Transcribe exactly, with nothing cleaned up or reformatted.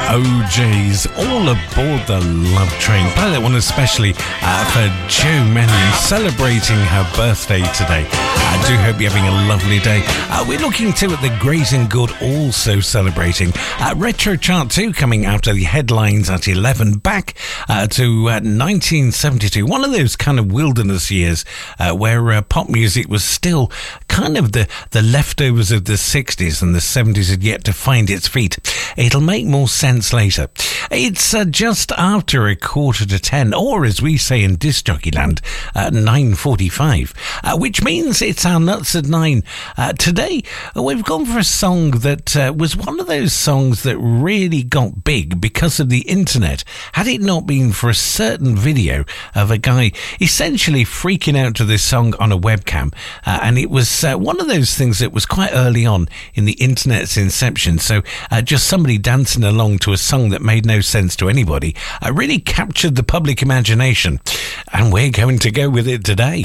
O Js, All Aboard the Love Train. Play that one especially uh, for Jo Menyon, celebrating her birthday today. I do hope you're having a lovely day. Uh, we're looking too at the great and good, also celebrating. Uh, Retro Chart two coming out of the headlines at eleven, back uh, to uh, nineteen seventy-two. One of those kind of wilderness years uh, where uh, pop music was still kind of the, the leftovers of the sixties, and the seventies had yet to find its feet. It'll make more sense later. It's uh, just after a quarter to ten, or as we say in disc jockey land, uh, nine forty-five, uh, which means it's our Nuts at Nine. Uh, today, uh, we've gone for a song that uh, was one of those songs that really got big because of the internet. Had it not been for a certain video of a guy essentially freaking out to this song on a webcam, uh, and it was uh, one of those things that was quite early on in the internet's inception, so uh, just somebody dancing along to a song that made no sense to anybody uh, really captured the public imagination, and we're going to go with it today.